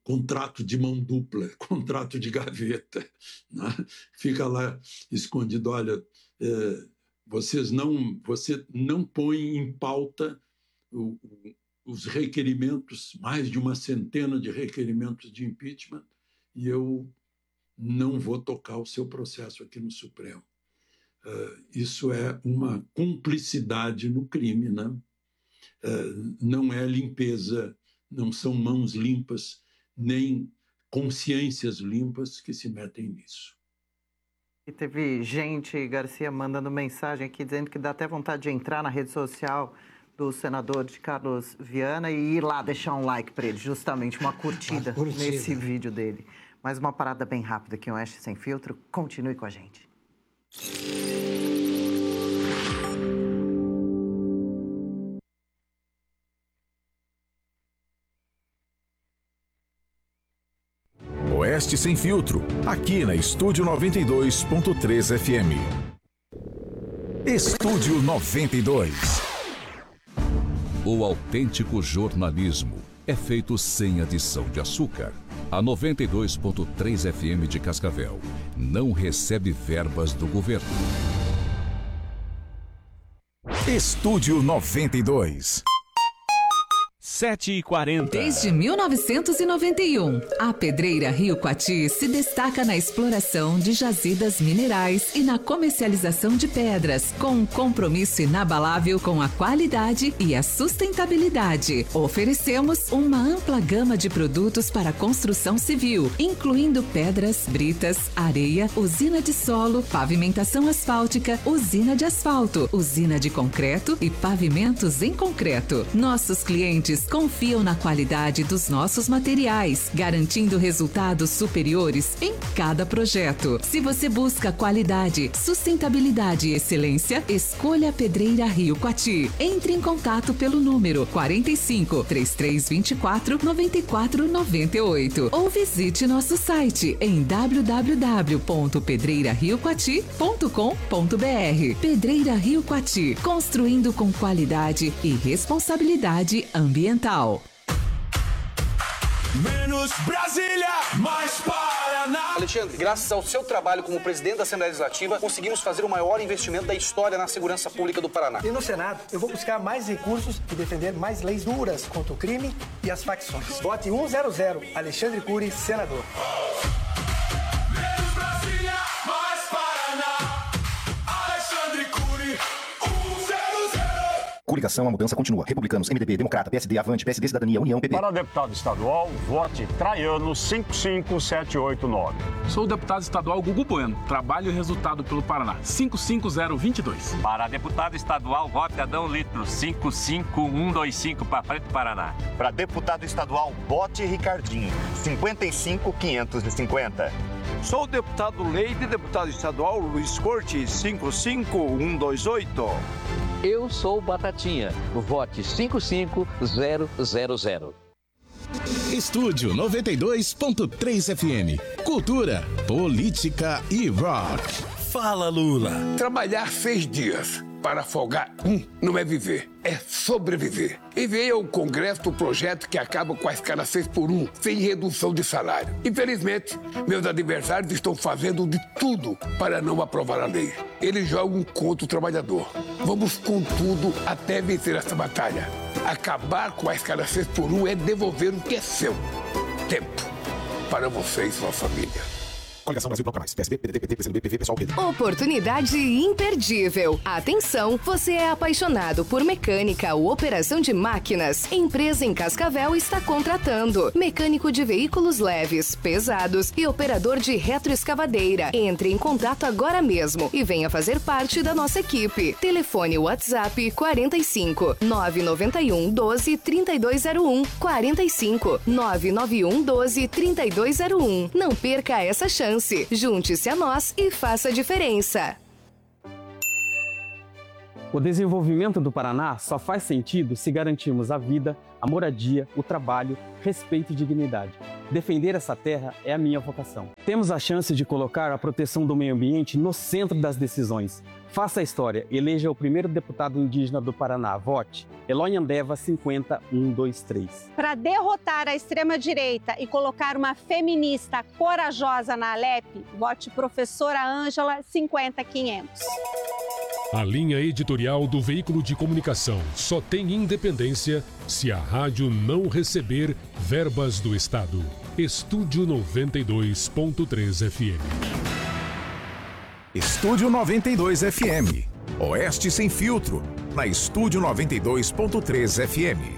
contrato de mão dupla, contrato de gaveta, né? Fica lá escondido, olha, você não põe em pauta os requerimentos, mais de uma centena de requerimentos de impeachment, e eu não vou tocar o seu processo aqui no Supremo. Isso é uma cumplicidade no crime, né? Não é limpeza, não são mãos limpas, nem consciências limpas que se metem nisso. E teve gente, Garcia, mandando mensagem aqui dizendo que dá até vontade de entrar na rede social do senador de Carlos Viana e ir lá deixar um like para ele, justamente uma curtida nesse vídeo dele. Mais uma parada bem rápida aqui, um Oeste Sem Filtro. Continue com a gente. Oeste Sem Filtro, aqui na Estúdio 92.3 FM. Estúdio 92. O autêntico jornalismo é feito sem adição de açúcar. A 92.3 FM de Cascavel não recebe verbas do governo. Estúdio 92. 7h40. Desde 1991, a Pedreira Rio Coati se destaca na exploração de jazidas minerais e na comercialização de pedras, com um compromisso inabalável com a qualidade e a sustentabilidade. Oferecemos uma ampla gama de produtos para construção civil, incluindo pedras, britas, areia, usina de solo, pavimentação asfáltica, usina de asfalto, usina de concreto e pavimentos em concreto. Nossos clientes confiam na qualidade dos nossos materiais, garantindo resultados superiores em cada projeto. Se você busca qualidade, sustentabilidade e excelência, escolha a Pedreira Rio Coati. Entre em contato pelo número 45 3324 9498 ou visite nosso site em www.pedreirariocoati.com.br. Pedreira Rio Coati, construindo com qualidade e responsabilidade ambiental. Menos Brasília, mais Paraná. Alexandre, graças ao seu trabalho como presidente da Assembleia Legislativa, conseguimos fazer o maior investimento da história na segurança pública do Paraná. E no Senado, eu vou buscar mais recursos e defender mais leis duras contra o crime e as facções. Vote 100, Alexandre Cury, senador. Menos Brasília, mais Paraná. Alexandre Cury, 100. Coligação, a mudança continua. Republicanos, MDB, Democrata, PSD, Avante, PSD, Cidadania, União, PP. Para deputado estadual, vote Traiano 55789. Sou o deputado estadual Gugu Bueno. Trabalho e resultado pelo Paraná. 55022. Para deputado estadual, vote Adão Litro 55125 para frente do Paraná. Para deputado estadual, vote Ricardinho 55550. Sou o deputado Leite e deputado estadual Luiz Corte 55128. Eu sou Batatinha, vote 55000. Estúdio 92.3 FM. Cultura, política e rock. Fala, Lula. Trabalhar 6 dias para folgar não é viver, é sobreviver. Enviei ao Congresso o projeto que acaba com a escala 6x1, sem redução de salário. Infelizmente, meus adversários estão fazendo de tudo para não aprovar a lei. Eles jogam contra o trabalhador. Vamos com tudo até vencer essa batalha. Acabar com a escala 6x1 é devolver o que é seu. Tempo para você e sua família. Coligação Brasil Bloco Mais, PSB, PDT, PT, PCdoB, PV, PSOL, PT. Oportunidade imperdível. Atenção, você é apaixonado por mecânica ou operação de máquinas? Empresa em Cascavel está contratando mecânico de veículos leves, pesados e operador de retroescavadeira. Entre em contato agora mesmo e venha fazer parte da nossa equipe. Telefone WhatsApp 45 991 12 3201 45 991 12 3201. Não perca essa chance. Junte-se a nós e faça a diferença. O desenvolvimento do Paraná só faz sentido se garantirmos a vida, a moradia, o trabalho, respeito e dignidade. Defender essa terra é a minha vocação. Temos a chance de colocar a proteção do meio ambiente no centro das decisões. Faça a história, eleja o primeiro deputado indígena do Paraná. Vote Eloy Andeva 50123. Para derrotar a extrema-direita e colocar uma feminista corajosa na Alep, vote professora Ângela 50500. A linha editorial do veículo de comunicação só tem independência se a rádio não receber verbas do Estado. Estúdio 92.3 FM. Estúdio 92 FM. Oeste Sem Filtro, na Estúdio 92.3 FM.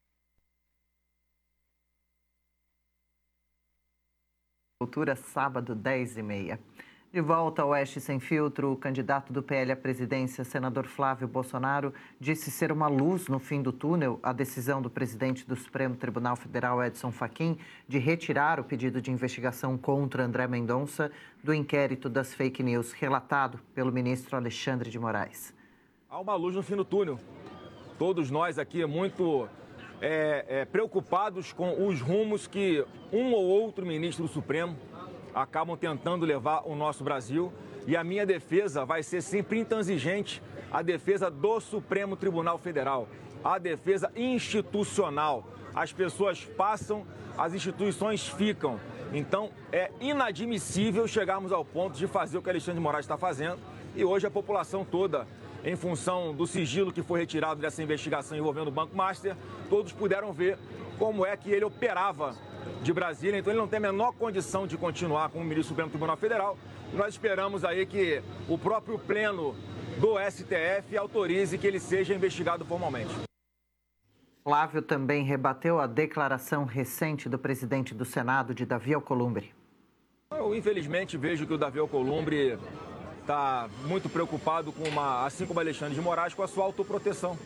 Cultura, sábado, 10h30. De volta ao Oeste Sem Filtro, o candidato do PL à presidência, senador Flávio Bolsonaro, disse ser uma luz no fim do túnel a decisão do presidente do Supremo Tribunal Federal, Edson Fachin, de retirar o pedido de investigação contra André Mendonça do inquérito das fake news relatado pelo ministro Alexandre de Moraes. Há uma luz no fim do túnel. Todos nós aqui muito preocupados com os rumos que um ou outro ministro do Supremo acabam tentando levar o nosso Brasil, e a minha defesa vai ser sempre intransigente, a defesa do Supremo Tribunal Federal, a defesa institucional. As pessoas passam, as instituições ficam. Então, é inadmissível chegarmos ao ponto de fazer o que Alexandre de Moraes está fazendo, e hoje a população toda, em função do sigilo que foi retirado dessa investigação envolvendo o Banco Master, todos puderam ver como é que ele operava de Brasília, então ele não tem a menor condição de continuar como ministro do Supremo Tribunal Federal. E nós esperamos aí que o próprio pleno do STF autorize que ele seja investigado formalmente. Flávio também rebateu a declaração recente do presidente do Senado, de Davi Alcolumbre. Eu, infelizmente, vejo que o Davi Alcolumbre está muito preocupado assim como Alexandre de Moraes, com a sua autoproteção.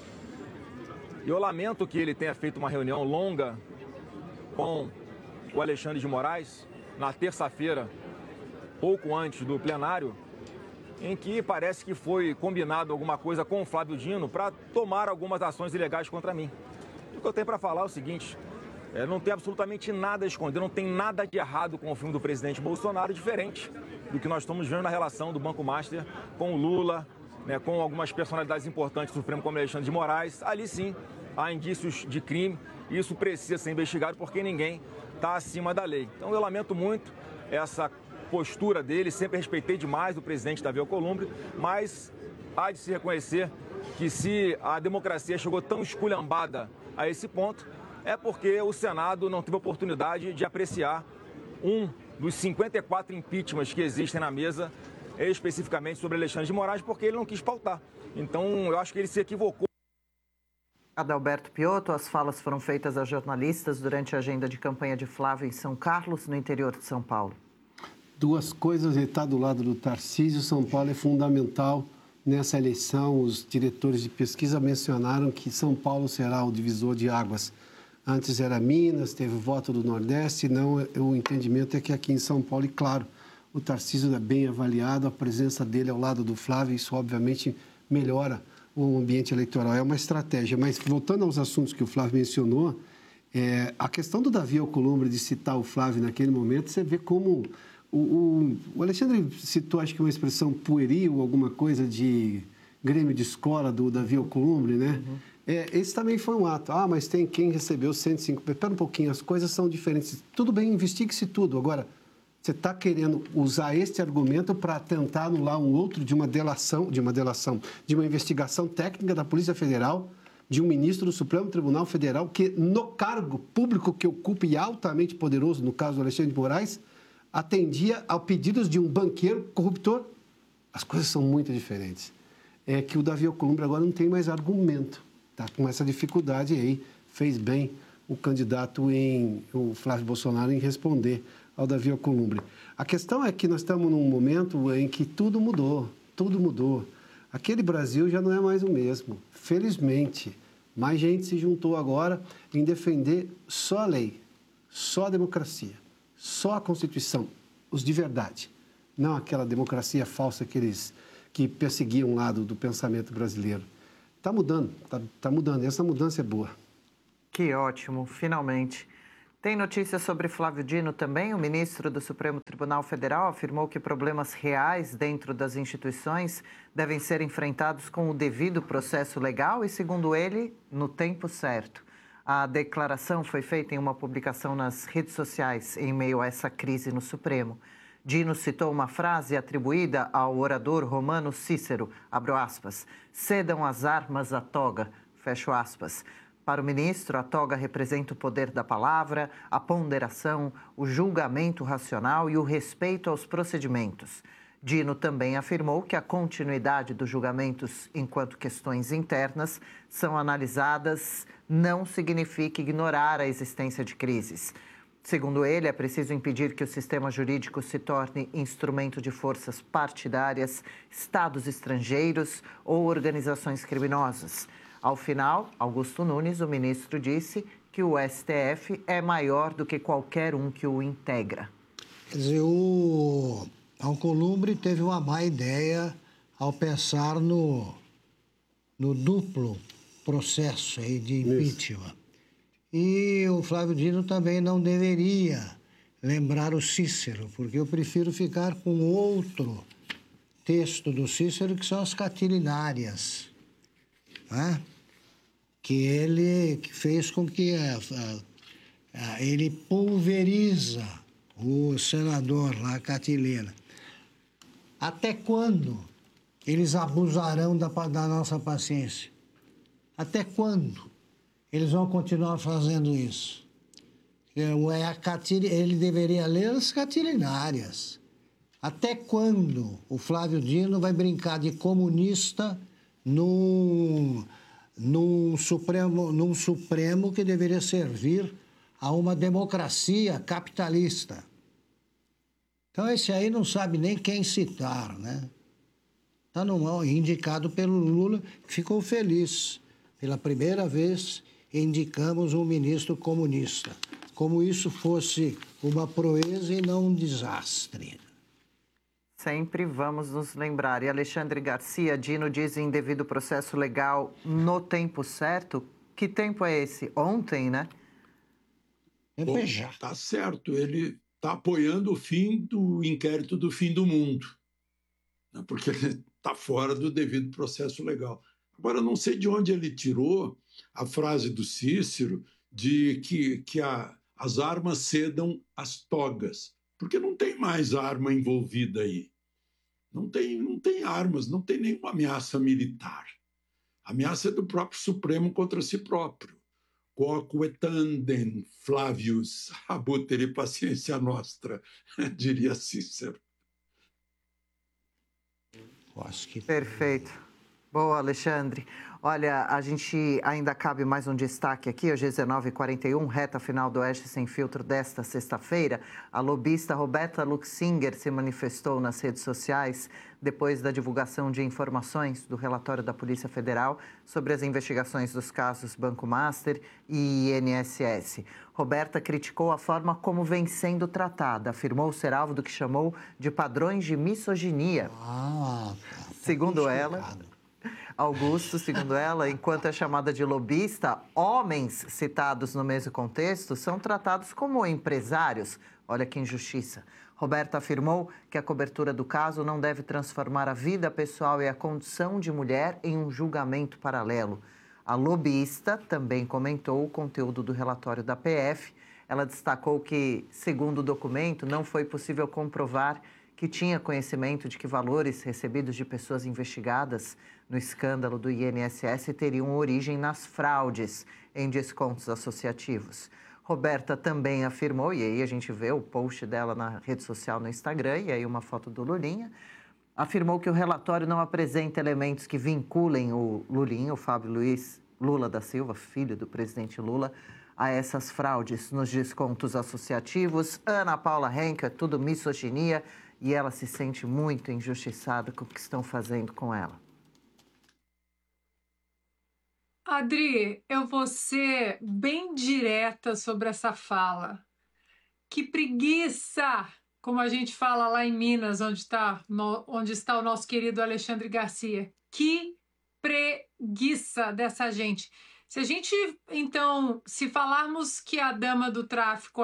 E eu lamento que ele tenha feito uma reunião longa com o Alexandre de Moraes, na terça-feira, pouco antes do plenário, em que parece que foi combinado alguma coisa com o Flávio Dino para tomar algumas ações ilegais contra mim. O que eu tenho para falar é o seguinte, não tem absolutamente nada a esconder, não tem nada de errado com o filme do presidente Bolsonaro, diferente do que nós estamos vendo na relação do Banco Master com o Lula, com algumas personalidades importantes do Supremo, como Alexandre de Moraes. Ali sim há indícios de crime. Isso precisa ser investigado porque ninguém está acima da lei. Então eu lamento muito essa postura dele, sempre respeitei demais o presidente Davi Alcolumbre, mas há de se reconhecer que se a democracia chegou tão esculhambada a esse ponto, é porque o Senado não teve oportunidade de apreciar um dos 54 impeachments que existem na mesa, especificamente sobre Alexandre de Moraes, porque ele não quis pautar. Então eu acho que ele se equivocou. Adalberto Piotto, as falas foram feitas a jornalistas durante a agenda de campanha de Flávio em São Carlos, no interior de São Paulo. Duas coisas, ele está do lado do Tarcísio. São Paulo é fundamental nessa eleição. Os diretores de pesquisa mencionaram que São Paulo será o divisor de águas. Antes era Minas, teve o voto do Nordeste, não, o entendimento é que aqui em São Paulo, e claro, o Tarcísio é bem avaliado, a presença dele ao lado do Flávio, isso obviamente melhora o ambiente eleitoral, é uma estratégia. Mas voltando aos assuntos que o Flávio mencionou, a questão do Davi Alcolumbre de citar o Flávio naquele momento, você vê como o Alexandre citou, acho que uma expressão pueril, alguma coisa de Grêmio de escola do Davi Alcolumbre, né? Uhum. Esse também foi um ato. Mas tem quem recebeu 105... Espera um pouquinho, as coisas são diferentes. Tudo bem, investigue-se tudo. Agora, você está querendo usar este argumento para tentar anular um outro de uma investigação técnica da Polícia Federal, de um ministro do Supremo Tribunal Federal, que no cargo público que ocupa e altamente poderoso, no caso do Alexandre de Moraes, atendia a pedidos de um banqueiro corruptor. As coisas são muito diferentes. É que o Davi Alcolumbre agora não tem mais argumento. Está com essa dificuldade aí. Fez bem o candidato o Flávio Bolsonaro em responder ao Davi Alcolumbre. A questão é que nós estamos num momento em que tudo mudou, tudo mudou. Aquele Brasil já não é mais o mesmo, felizmente. Mais gente se juntou agora em defender só a lei, só a democracia, só a Constituição, os de verdade. Não aquela democracia falsa que eles que perseguia um lado do pensamento brasileiro. Está mudando, está mudando. Essa mudança é boa. Que ótimo, finalmente. Tem notícias sobre Flávio Dino também. O ministro do Supremo Tribunal Federal afirmou que problemas reais dentro das instituições devem ser enfrentados com o devido processo legal e, segundo ele, no tempo certo. A declaração foi feita em uma publicação nas redes sociais em meio a essa crise no Supremo. Dino citou uma frase atribuída ao orador romano Cícero, abro aspas, cedam as armas à toga, fecho aspas. Para o ministro, a toga representa o poder da palavra, a ponderação, o julgamento racional e o respeito aos procedimentos. Dino também afirmou que a continuidade dos julgamentos enquanto questões internas são analisadas não significa ignorar a existência de crises. Segundo ele, é preciso impedir que o sistema jurídico se torne instrumento de forças partidárias, estados estrangeiros ou organizações criminosas. Ao final, Augusto Nunes, o ministro, disse que o STF é maior do que qualquer um que o integra. Quer dizer, o Alcolumbre teve uma má ideia ao pensar no duplo processo aí de impeachment. E o Flávio Dino também não deveria lembrar o Cícero, porque eu prefiro ficar com outro texto do Cícero, que são as catilinárias, né? Que fez com que ele pulveriza o senador lá, Catilina. Até quando eles abusarão da nossa paciência? Até quando eles vão continuar fazendo isso? Ele deveria ler as catilinárias. Até quando o Flávio Dino vai brincar de comunista num Supremo que deveria servir a uma democracia capitalista? Então, esse aí não sabe nem quem citar, né? Está indicado pelo Lula, que ficou feliz. Pela primeira vez, indicamos um ministro comunista. Como isso fosse uma proeza e não um desastre. Sempre vamos nos lembrar. E Alexandre Garcia, Dino diz em devido processo legal no tempo certo. Que tempo é esse? Ontem, né? Bom, tá certo. Ele está apoiando o fim do inquérito do fim do mundo, né? Porque ele está fora do devido processo legal. Agora, não sei de onde ele tirou a frase do Cícero de que as armas cedam às togas, porque não tem mais arma envolvida aí. Não tem armas, não tem nenhuma ameaça militar. A ameaça é do próprio Supremo contra si próprio. Quoquetandem Flavius abutere paciência nostra, diria Cícero. Perfeito. Boa, Alexandre. Olha, a gente ainda cabe mais um destaque aqui, hoje é 19h41, reta final do Oeste Sem Filtro desta sexta-feira. A lobista Roberta Luxinger se manifestou nas redes sociais depois da divulgação de informações do relatório da Polícia Federal sobre as investigações dos casos Banco Master e INSS. Roberta criticou a forma como vem sendo tratada, afirmou ser alvo do que chamou de padrões de misoginia. Segundo ela... Augusto, segundo ela, enquanto é chamada de lobista, homens citados no mesmo contexto são tratados como empresários. Olha que injustiça. Roberta afirmou que a cobertura do caso não deve transformar a vida pessoal e a condição de mulher em um julgamento paralelo. A lobista também comentou o conteúdo do relatório da PF. Ela destacou que, segundo o documento, não foi possível comprovar que tinha conhecimento de que valores recebidos de pessoas investigadas no escândalo do INSS teriam origem nas fraudes em descontos associativos. Roberta também afirmou, e aí a gente vê o post dela na rede social no Instagram, e aí uma foto do Lulinha, afirmou que o relatório não apresenta elementos que vinculem o Lulinha, o Fábio Luiz Lula da Silva, filho do presidente Lula, a essas fraudes nos descontos associativos. Ana Paula Henke, é tudo misoginia, e ela se sente muito injustiçada com o que estão fazendo com ela. Adri, eu vou ser bem direta sobre essa fala. Que preguiça como a gente fala lá em Minas, onde está o nosso querido Alexandre Garcia. Que preguiça dessa gente. Se a gente, então, se falarmos que a dama do tráfico,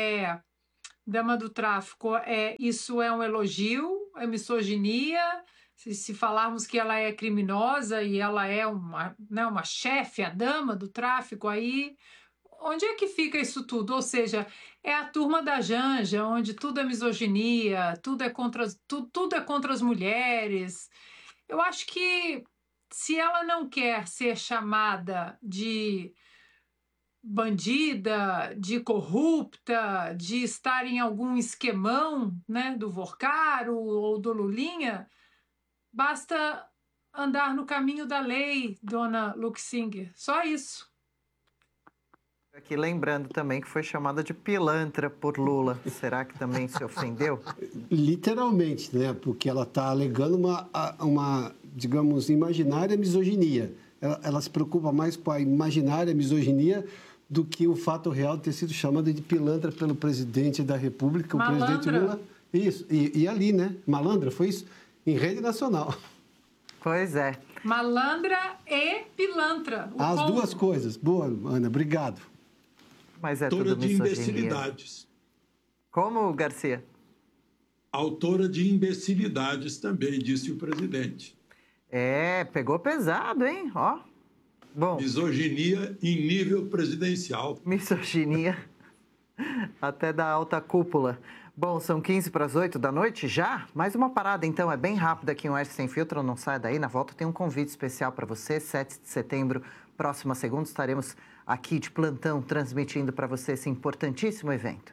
isso é um elogio, é misoginia. Se falarmos que ela é criminosa e ela é uma chefe, a dama do tráfico, aí onde é que fica isso tudo? Ou seja, é a turma da Janja, onde tudo é misoginia, tudo é contra as mulheres. Eu acho que se ela não quer ser chamada de bandida, de corrupta, de estar em algum esquemão, né, do Vorcaro ou do Lulinha, basta andar no caminho da lei, dona Luxinger. Só isso. Aqui lembrando também que foi chamada de pilantra por Lula. Será que também se ofendeu? Literalmente, né? Porque ela está alegando uma, digamos, imaginária misoginia. Ela se preocupa mais com a imaginária misoginia do que o fato real de ter sido chamada de pilantra pelo presidente da República, o presidente Lula. Isso. E ali, né? Malandra, foi isso? Em rede nacional. Pois é. Malandra e pilantra. As duas coisas. Boa, Ana, obrigado. Mas é autora tudo de misoginia. imbecilidades. Como, Garcia? Autora de imbecilidades também, disse o presidente. Pegou pesado, hein? Ó. Bom. Misoginia em nível presidencial. Misoginia até da alta cúpula. Bom, são 7:15 da noite já? Mais uma parada, então, é bem rápida aqui, um Oeste Sem Filtro, não sai daí. Na volta tem um convite especial para você, 7 de setembro, próxima segunda, estaremos aqui de plantão, transmitindo para você esse importantíssimo evento.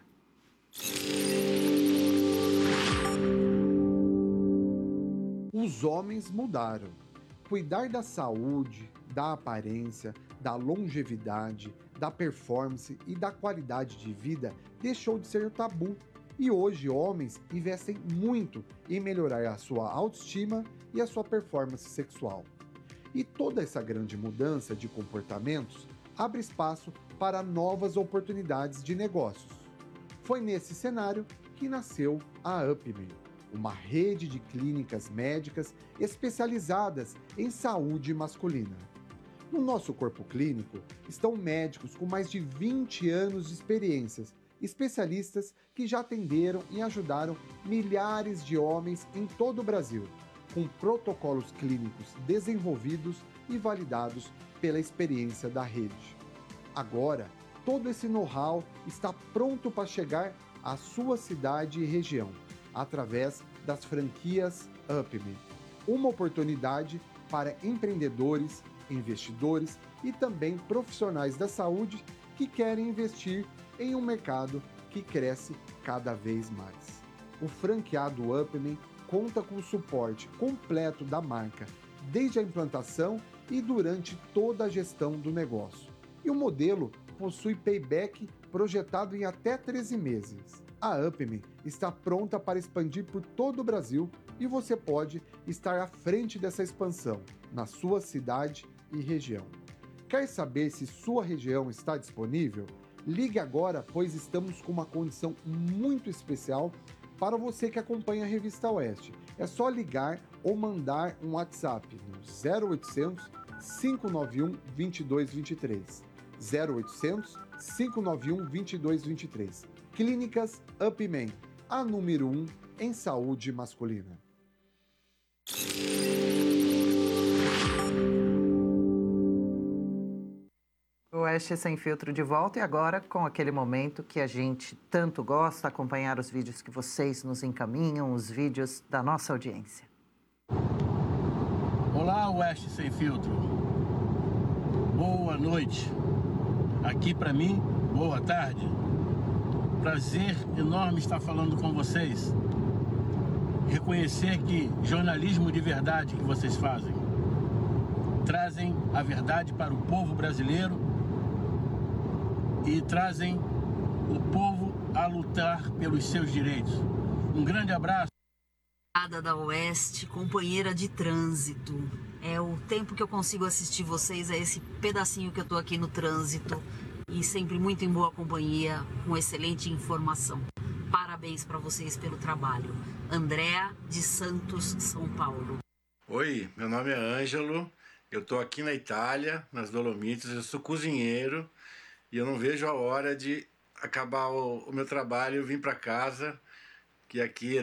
Os homens mudaram. Cuidar da saúde, da aparência, da longevidade, da performance e da qualidade de vida deixou de ser tabu. E hoje, homens investem muito em melhorar a sua autoestima e a sua performance sexual. E toda essa grande mudança de comportamentos abre espaço para novas oportunidades de negócios. Foi nesse cenário que nasceu a UpMe, uma rede de clínicas médicas especializadas em saúde masculina. No nosso corpo clínico estão médicos com mais de 20 anos de experiências, especialistas que já atenderam e ajudaram milhares de homens em todo o Brasil, com protocolos clínicos desenvolvidos e validados pela experiência da rede. Agora, todo esse know-how está pronto para chegar à sua cidade e região, através das franquias UpMe. Uma oportunidade para empreendedores, investidores e também profissionais da saúde que querem investir em um mercado que cresce cada vez mais. O franqueado UpMe conta com o suporte completo da marca, desde a implantação e durante toda a gestão do negócio. E o modelo possui payback projetado em até 13 meses. A UpMe está pronta para expandir por todo o Brasil e você pode estar à frente dessa expansão na sua cidade e região. Quer saber se sua região está disponível? Ligue agora, pois estamos com uma condição muito especial para você que acompanha a Revista Oeste. É só ligar ou mandar um WhatsApp no 0800 591 2223. 0800 591 2223. Clínicas UpMe, a número 1 em saúde masculina. Oeste Sem Filtro de volta e agora com aquele momento que a gente tanto gosta, acompanhar os vídeos que vocês nos encaminham, os vídeos da nossa audiência. Olá, Oeste Sem Filtro. Boa noite. Aqui para mim, boa tarde. Prazer enorme estar falando com vocês. Reconhecer que jornalismo de verdade que vocês fazem trazem a verdade para o povo brasileiro e trazem o povo a lutar pelos seus direitos. Um grande abraço. Da Oeste, companheira de trânsito. É o tempo que eu consigo assistir vocês, é esse pedacinho que eu tô aqui no trânsito e sempre muito em boa companhia, com excelente informação. Parabéns. parabéns para vocês pelo trabalho. Andréa de Santos, São Paulo. Oi, meu nome é Ângelo, eu estou aqui na Itália, nas Dolomitas, eu sou cozinheiro e eu não vejo a hora de acabar o meu trabalho e vir para casa, que aqui